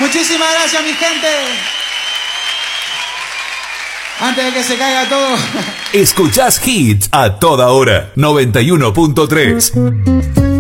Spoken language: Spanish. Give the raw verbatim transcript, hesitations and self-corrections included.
Muchísimas gracias, mi gente. Antes de que se caiga todo. Escuchás hits a toda hora. noventa y uno punto tres.